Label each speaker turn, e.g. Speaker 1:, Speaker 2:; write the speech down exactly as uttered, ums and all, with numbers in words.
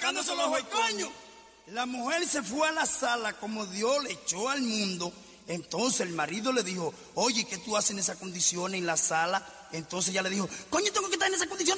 Speaker 1: sacándose los ojos, coño. La mujer se fue a la sala como Dios le echó al mundo. Entonces el marido le dijo, oye, ¿qué tú haces en esas condiciones en la sala? Entonces ella le dijo, coño, tengo que estar en esas condiciones